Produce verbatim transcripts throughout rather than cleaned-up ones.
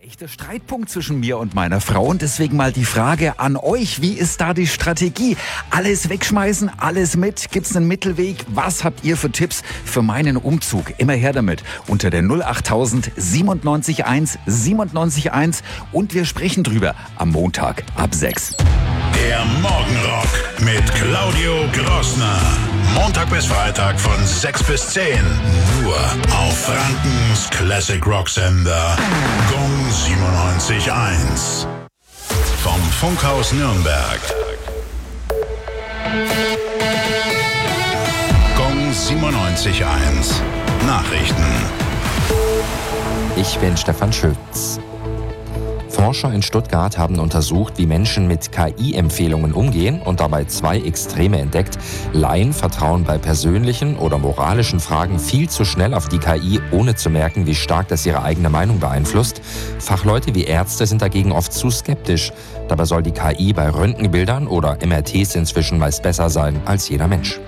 echter Streitpunkt zwischen mir und meiner Frau und deswegen mal die Frage an euch. Wie ist da die Strategie? Alles wegschmeißen, alles mit? Gibt's einen Mittelweg? Was habt ihr für Tipps für meinen Umzug? Immer her damit unter der null achttausend siebenundneunzig eins siebenundneunzig eins und wir sprechen drüber am Montag ab sechs. Der Morgenrock mit Claudio Grossner. Montag bis Freitag von sechs bis zehn. Nur auf Frankens Classic Rock Sender Gong siebenundneunzig eins. Vom Funkhaus Nürnberg. Gong siebenundneunzig eins. Nachrichten. Ich bin Stefan Schütz. Forscher in Stuttgart haben untersucht, wie Menschen mit K I-Empfehlungen umgehen und dabei zwei Extreme entdeckt. Laien vertrauen bei persönlichen oder moralischen Fragen viel zu schnell auf die K I, ohne zu merken, wie stark das ihre eigene Meinung beeinflusst. Fachleute wie Ärzte sind dagegen oft zu skeptisch. Dabei soll die K I bei Röntgenbildern oder M R Ts inzwischen meist besser sein als jeder Mensch.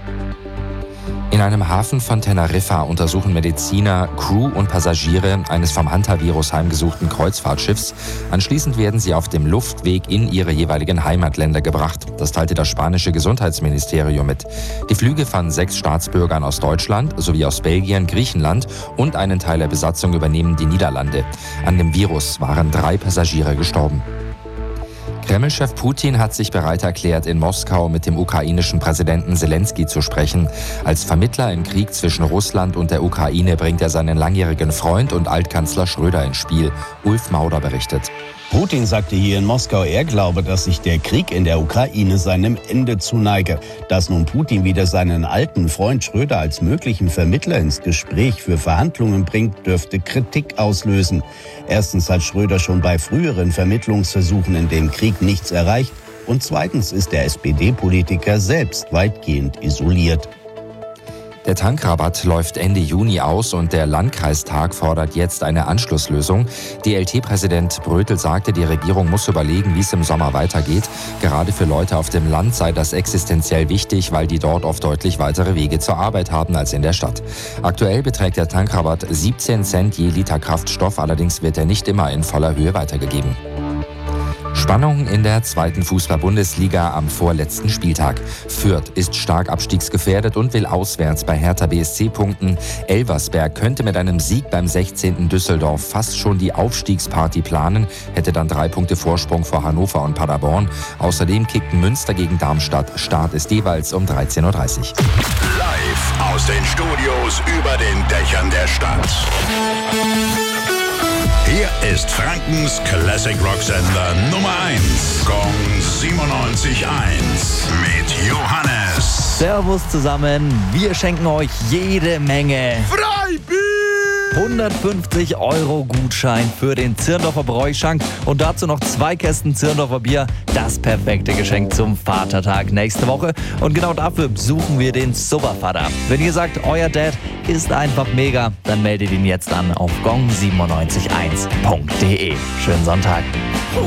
In einem Hafen von Teneriffa untersuchen Mediziner Crew und Passagiere eines vom Hantavirus heimgesuchten Kreuzfahrtschiffs. Anschließend werden sie auf dem Luftweg in ihre jeweiligen Heimatländer gebracht. Das teilte das spanische Gesundheitsministerium mit. Die Flüge von sechs Staatsbürgern aus Deutschland sowie aus Belgien, Griechenland und einen Teil der Besatzung übernehmen die Niederlande. An dem Virus waren drei Passagiere gestorben. Kreml-Chef Putin hat sich bereit erklärt, in Moskau mit dem ukrainischen Präsidenten Selenskyj zu sprechen. Als Vermittler im Krieg zwischen Russland und der Ukraine bringt er seinen langjährigen Freund und Altkanzler Schröder ins Spiel. Ulf Mauder berichtet. Putin sagte hier in Moskau, er glaube, dass sich der Krieg in der Ukraine seinem Ende zuneige. Dass nun Putin wieder seinen alten Freund Schröder als möglichen Vermittler ins Gespräch für Verhandlungen bringt, dürfte Kritik auslösen. Erstens hat Schröder schon bei früheren Vermittlungsversuchen in dem Krieg nichts erreicht. Und zweitens ist der S P D-Politiker selbst weitgehend isoliert. Der Tankrabatt läuft Ende Juni aus und der Landkreistag fordert jetzt eine Anschlusslösung. D L T-Präsident Brötel sagte, die Regierung muss überlegen, wie es im Sommer weitergeht. Gerade für Leute auf dem Land sei das existenziell wichtig, weil die dort oft deutlich weitere Wege zur Arbeit haben als in der Stadt. Aktuell beträgt der Tankrabatt siebzehn Cent je Liter Kraftstoff, allerdings wird er nicht immer in voller Höhe weitergegeben. Spannung in der zweiten Fußball-Bundesliga am vorletzten Spieltag. Fürth ist stark abstiegsgefährdet und will auswärts bei Hertha B S C punkten. Elversberg könnte mit einem Sieg beim sechzehnten Düsseldorf fast schon die Aufstiegsparty planen, hätte dann drei Punkte Vorsprung vor Hannover und Paderborn. Außerdem kickten Münster gegen Darmstadt. Start ist jeweils um dreizehn Uhr dreißig. Live aus den Studios über den Dächern der Stadt. Hier ist Frankens Classic Rock Sender Nummer eins. Gong siebenundneunzig eins mit Johannes. Servus zusammen, wir schenken euch jede Menge Freibier! hundertfünfzig Euro Gutschein für den Zirndorfer Bräuschank und dazu noch zwei Kästen Zirndorfer Bier. Das perfekte Geschenk zum Vatertag nächste Woche. Und genau dafür suchen wir den Supervater. Wenn ihr sagt, euer Dad ist einfach mega, dann meldet ihn jetzt an auf gong siebenundneunzig eins punkt de. Schönen Sonntag.